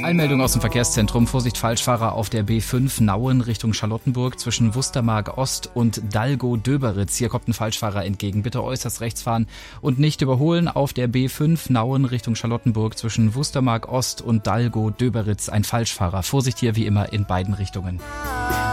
Eilmeldung aus dem Verkehrszentrum. Vorsicht, Falschfahrer auf der B5 Nauen Richtung Charlottenburg zwischen Wustermark Ost und Dalgo-Döberitz. Hier kommt ein Falschfahrer entgegen. Bitte äußerst rechts fahren und nicht überholen. Auf der B5 Nauen Richtung Charlottenburg zwischen Wustermark Ost und Dalgo-Döberitz ein Falschfahrer. Vorsicht hier wie immer in beiden Richtungen.